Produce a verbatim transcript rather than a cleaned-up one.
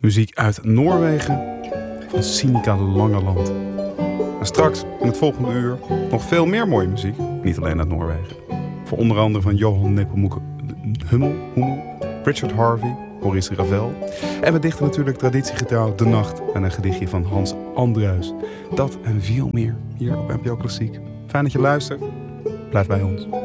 Muziek uit Noorwegen van Sinikka Langeland. En straks in het volgende uur nog veel meer mooie muziek. Niet alleen uit Noorwegen. Voor onder andere van Johan Nepomuk Hummel, Hummel, Richard Harvey, Maurice Ravel. En we dichten natuurlijk traditiegetrouw De Nacht en een gedichtje van Hans Andruis. Dat en veel meer hier op N P O Klassiek. Fijn dat je luistert. Blijf bij ons.